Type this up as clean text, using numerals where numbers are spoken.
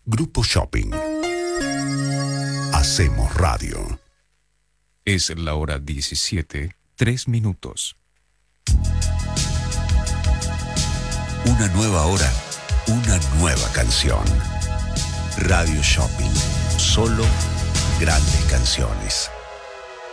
Grupo Shopping. Hacemos radio. Es la hora 17:03. Una nueva hora, una nueva canción. Radio Shopping. Solo grandes canciones.